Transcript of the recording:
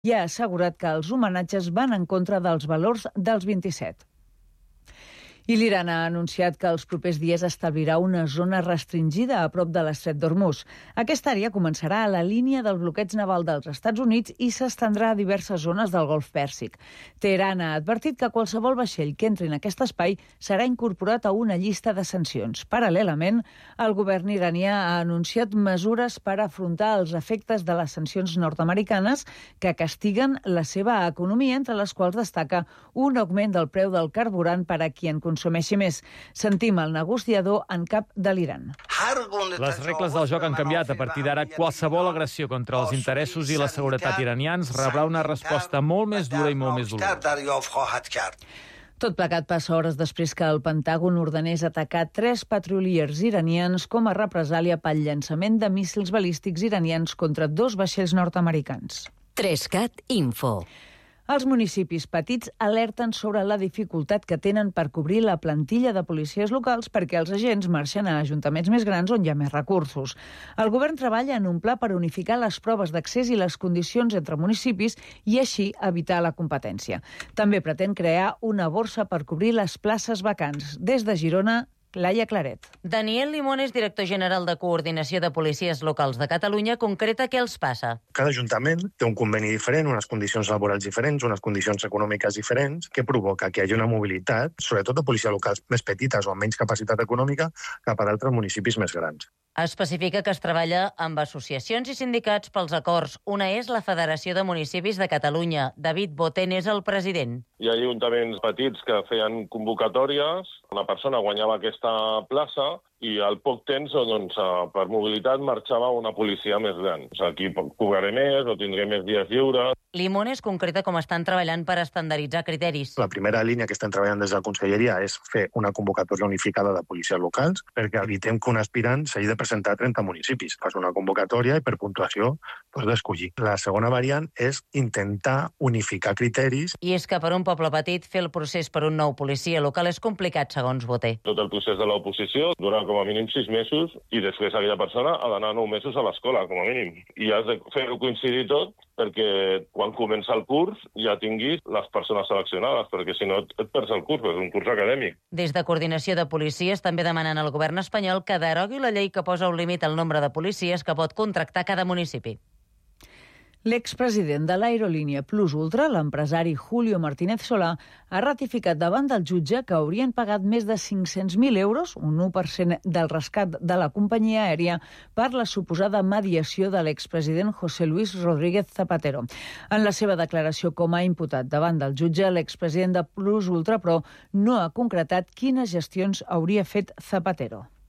i ha assegurat que els homenatges van en contra dels valors dels 27. I l'Iran ha anunciat que els propers dies establirà una zona restringida a prop de l'estret d'Hormuz. Aquesta àrea començarà a la línia del bloqueig naval dels Estats Units i s'estendrà a diverses zones del Golf Pèrsic. Teheran ha advertit que qualsevol vaixell que entri en aquest espai serà incorporat a una llista de sancions. Paral·lelament, el govern iranià ha anunciat mesures per afrontar els efectes de les sancions nord-americanes que castiguen la seva economia, entre les quals destaca un augment del preu del carburant per a qui en consumeixi més. Sentim el negociador en cap de l'Iran. Les regles del joc han canviat. A partir d'ara, qualsevol agressió contra els interessos i la seguretat iranians rebrà una resposta molt més dura i molt més dolorosa. Tot plegat passa hores després que el Pentàgon ordenés atacar 3 petroliers iranians com a represàlia pel llançament de míssils balístics iranians contra 2 vaixells nord-americans. 3CAT Info. Els municipis petits alerten sobre la dificultat que tenen per cobrir la plantilla de policies locals perquè els agents marxen a ajuntaments més grans on hi ha més recursos. El govern treballa en un pla per unificar les proves d'accés i les condicions entre municipis i així evitar la competència. També pretén crear una borsa per cobrir les places vacants. Des de Girona, Laia Claret. Daniel Limones, director general de Coordinació de Policies Locals de Catalunya, concreta què els passa. Cada ajuntament té un conveni diferent, unes condicions laborals diferents, unes condicions econòmiques diferents, que provoca que hi hagi una mobilitat, sobretot de policies locals més petites o amb menys capacitat econòmica, cap a d'altres municipis més grans. Especifica que es treballa amb associacions i sindicats pels acords. Una és la Federació de Municipis de Catalunya. David Botén és el president. Hi ha ajuntaments petits que feien convocatòries, una persona guanyava aquesta plaça i al poc temps, doncs, per mobilitat marxava una policia més gran. Aquí cobraré més o tindré més dies lliures. Limones concreta com estan treballant per estandarditzar criteris. La primera línia que estem treballant des de la Conselleria és fer una convocatòria unificada de policies locals perquè evitem que un aspirant s'hagi de presentar a 30 municipis. Fas una convocatòria i per puntuació pots escollir. La segona variant és intentar unificar criteris. I és que per un poble petit fer el procés per un nou policia local és complicat, segons Boté. Tot el procés de l'oposició dura com a mínim 6 mesos i després aquella persona ha d'anar 9 mesos a l'escola, com a mínim. I has de fer-ho coincidir tot perquè quan comença el curs ja tinguis les persones seleccionades, perquè si no et perds el curs, és un curs acadèmic. Des de Coordinació de Policies també demanen al govern espanyol que derogui la llei que posa un límit al nombre de policies que pot contractar cada municipi. L'expresident de l'aerolínia Plus Ultra, l'empresari Julio Martínez Solá, ha ratificat davant del jutge que haurien pagat més de 500.000 euros, un 1% del rescat de la companyia aèria, per la suposada mediació de l'expresident José Luis Rodríguez Zapatero. En la seva declaració com a imputat davant del jutge, l'expresident de Plus Ultra, però, no ha concretat quines gestions hauria fet Zapatero.